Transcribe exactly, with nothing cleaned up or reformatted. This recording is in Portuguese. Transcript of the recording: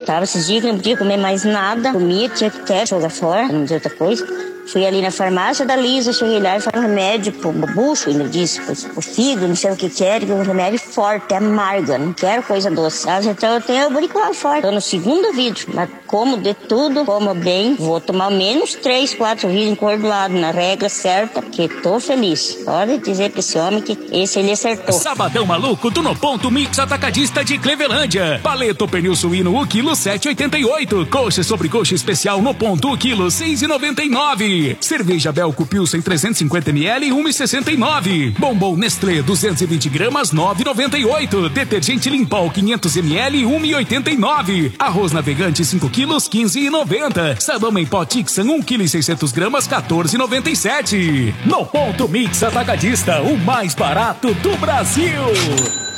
tava esses dias que não podia comer mais nada. Comia, tinha que ter, jogar fora, não dizer outra coisa. Fui ali na farmácia da Lisa, cheguei lá e falei um remédio pro bucho, ele disse, pro, pro fígado, não sei o que quer, que é um remédio forte, amarga, não quero coisa doce. Ah, então eu tenho o Buricol forte. Tô no segundo vidro, mas como de tudo, como bem, vou tomar menos três, quatro vidros encordoado, na regra certa, que tô feliz. Pode dizer pra esse homem que esse ele acertou. Sabadão maluco do No Ponto Mix Atacadista de Clevelândia. Paleto pernil suíno, o quilo sete e oitenta e oito. Coxa sobre coxa especial no ponto, o quilo seis e noventa e nove. Cerveja Belco Pilsen trezentos e cinquenta mililitros, um e sessenta e nove. Bombom Nestlé duzentos e vinte gramas, nove e noventa e oito. Detergente Limpol quinhentos mililitros, um e oitenta e nove. Arroz Navegante cinco quilos, quinze e noventa. Sabão em pó Tixan um quilo e seiscentos gramas, quatorze e noventa e sete. No Ponto Mix Atacadista, o mais barato do Brasil.